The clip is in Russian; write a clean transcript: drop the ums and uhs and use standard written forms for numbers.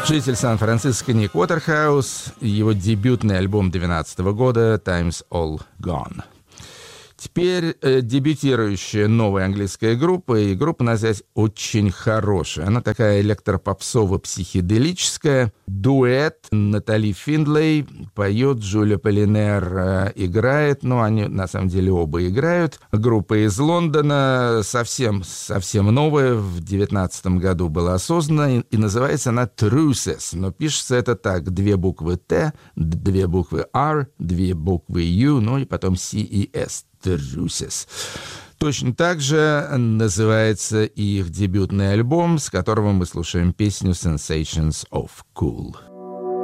Житель Сан-Франциско Ник Уотерхаус, его дебютный альбом 2012 года «Time's All Gone». Теперь дебютирующая новая английская группа, и группа, назвать, очень хорошая. Она такая электропопсово-психоделическая. Дуэт Натали Финдлей поет, Джулия Полинер играет, но они на самом деле оба играют. Группа из Лондона, совсем новая, в 2019 году была создана, и называется она Truces, но пишется это так: 2 буквы Т, 2 буквы R, 2 буквы U, ну и потом C и S. Truces. Точно так же называется их дебютный альбом, с которого мы слушаем песню Sensations of Cool.